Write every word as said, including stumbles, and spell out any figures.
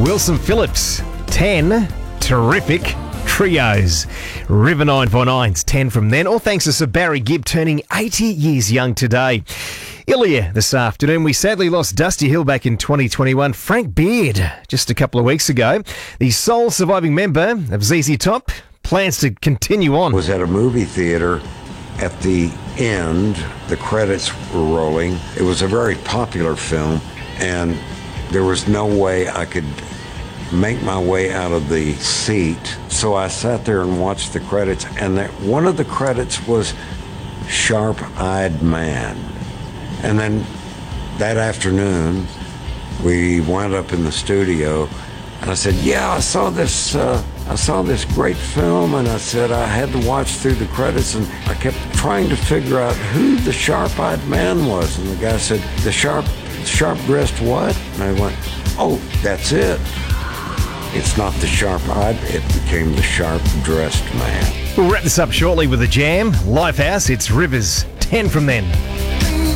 Wilson Phillips, ten. Terrific. Trios. River nine four nine's ten from then. All thanks to Sir Barry Gibb, turning eighty years young today. Ilya this afternoon. We sadly lost Dusty Hill back in twenty twenty-one. Frank Beard just a couple of weeks ago. The sole surviving member of Z Z Top plans to continue on. Was at a movie theater. At the end, the credits were rolling. It was a very popular film, and there was no way I could make my way out of the seat. So I sat there and watched the credits, and that one of the credits was Sharp-Eyed Man. And then that afternoon, we wound up in the studio, and I said, yeah, I saw this uh, I saw this great film, and I said I had to watch through the credits, and I kept trying to figure out who the sharp-eyed man was. And the guy said, the sharp, sharp-dressed what? And I went, oh, that's it. It's not the sharp-eyed, it became the sharp-dressed man. We'll wrap this up shortly with a jam. Lifehouse, it's Rivers, ten from then.